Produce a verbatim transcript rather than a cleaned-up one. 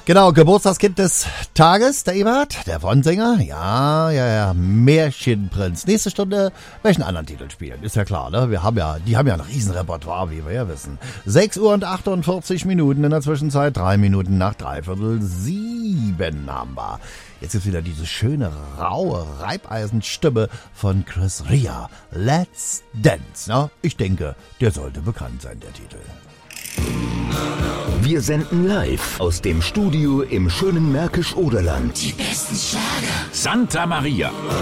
Genau, Geburtstagskind des Tages, der Ebert, der Wonsinger. Ja, ja, ja, Märchenprinz. Nächste Stunde welchen anderen Titel spielen, ist ja klar, ne? Wir haben ja, die haben ja ein Riesenrepertoire, wie wir ja wissen. sechs Uhr und achtundvierzig Minuten in der Zwischenzeit, drei Minuten nach dreiviertel sieben haben wir. Jetzt ist wieder diese schöne, raue Reibeisenstimme von Chris Rea. Let's Dance, ne? Ich denke, der sollte bekannt sein, der Titel. Wir senden live aus dem Studio im schönen Märkisch-Oderland. Die besten Schlager. Santa Maria.